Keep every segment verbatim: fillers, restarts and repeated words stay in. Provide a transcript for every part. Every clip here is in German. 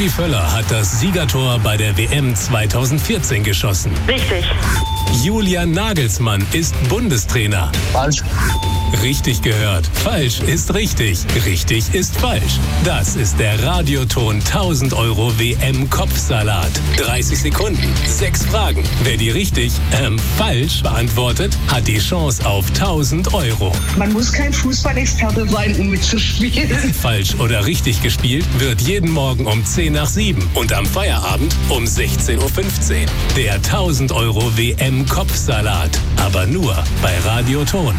Rudi Völler hat das Siegertor bei der W M zweitausendvierzehn geschossen. Richtig. Julian Nagelsmann ist Bundestrainer. Falsch. Richtig gehört. Falsch ist richtig. Richtig ist falsch. Das ist der Radioton tausend Euro W M-Kopfsalat. dreißig Sekunden, sechs Fragen. Wer die richtig, ähm, falsch beantwortet, hat die Chance auf tausend Euro. Man muss kein Fußballexperte sein, um mitzuspielen. Falsch oder richtig gespielt wird jeden Morgen um zehn nach sieben und am Feierabend um sechzehn Uhr fünfzehn. Der tausend Euro W M-Kopfsalat. Aber nur bei Radioton.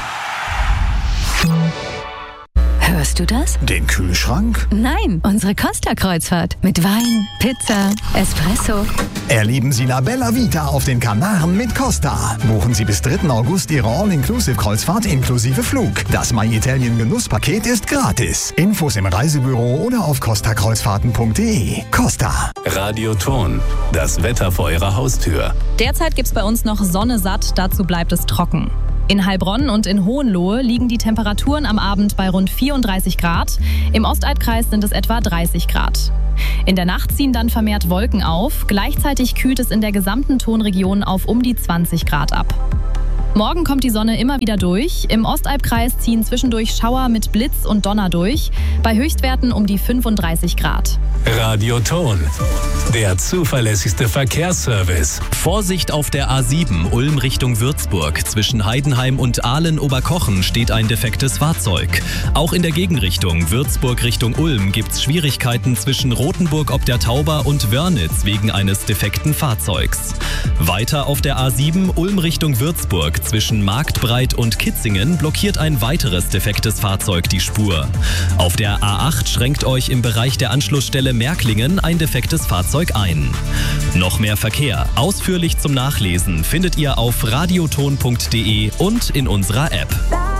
Hörst du das? Den Kühlschrank? Nein, unsere Costa-Kreuzfahrt. Mit Wein, Pizza, Espresso. Erleben Sie La Bella Vita auf den Kanaren mit Costa. Buchen Sie bis dritten August Ihre All-Inclusive-Kreuzfahrt inklusive Flug. Das My Italien Genusspaket ist gratis. Infos im Reisebüro oder auf costa kreuzfahrten punkt de. Costa. Radioton. Das Wetter vor Ihrer Haustür. Derzeit gibt's bei uns noch Sonne satt, dazu bleibt es trocken. In Heilbronn und in Hohenlohe liegen die Temperaturen am Abend bei rund vierunddreißig Grad. Im Ostalbkreis sind es etwa dreißig Grad. In der Nacht ziehen dann vermehrt Wolken auf. Gleichzeitig kühlt es in der gesamten Tonregion auf um die zwanzig Grad ab. Morgen kommt die Sonne immer wieder durch. Im Ostalbkreis ziehen zwischendurch Schauer mit Blitz und Donner durch. Bei Höchstwerten um die fünfunddreißig Grad. Radioton. Der zuverlässigste Verkehrsservice. Vorsicht auf der A sieben Ulm Richtung Würzburg. Zwischen Heidenheim und Aalen-Oberkochen steht ein defektes Fahrzeug. Auch in der Gegenrichtung Würzburg Richtung Ulm gibt's Schwierigkeiten zwischen Rothenburg ob der Tauber und Wörnitz wegen eines defekten Fahrzeugs. Weiter auf der A sieben Ulm Richtung Würzburg. Zwischen Marktbreit und Kitzingen blockiert ein weiteres defektes Fahrzeug die Spur. Auf der A acht schränkt euch im Bereich der Anschlussstelle Märklingen ein defektes Fahrzeug ein. Noch mehr Verkehr, ausführlich zum Nachlesen, findet ihr auf radioton punkt de und in unserer App.